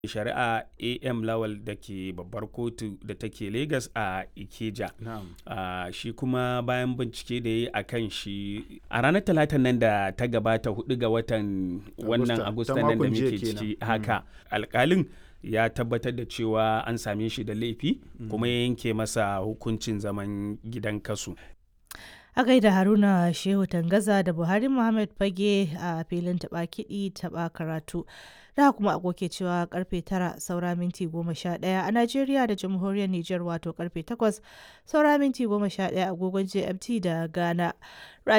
shari'a am lawal da ke babbar kotu da take Lagos a Ikeja. Shi kuma bayan bincike da ya yi a kan shi a ranar talatan nan da ta gabata 4 ga watan wannan Agusta nan da muke ciki haka alkalin ya tabbatar da cewa an same shi da laifi kuma ya yanke masa hukuncin zaman gidan kasu. A gaida Haruna Shehu Tangaza da Buhari Muhammad Fage a filin taɓa kiɗi taɓa karatu. Da kuma agoke cewa karfe 9 saura minti 11 a Najeriya da Jamhuriyar Nijar wato karfe 8 saura minti 11 agogon GMT da Ghana.